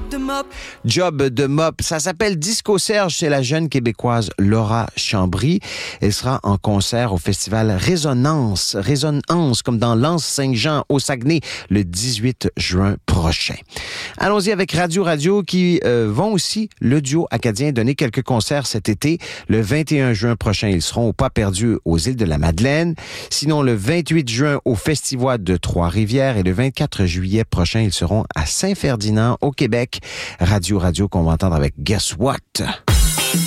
Job de mop. Ça s'appelle Disco Serge. C'est la jeune québécoise Laura Chambry. Elle sera en concert au festival Résonance, comme dans l'Anse-Saint-Jean au Saguenay, le 18 juin prochain. Allons-y avec Radio qui vont aussi, le duo acadien, donner quelques concerts cet été. Le 21 juin prochain, ils seront au Pas perdu aux îles de la Madeleine. Sinon, le 28 juin au Festival de Trois-Rivières et le 24 juillet prochain, ils seront à Saint-Ferdinand au Québec. Radio qu'on va entendre avec Guess What?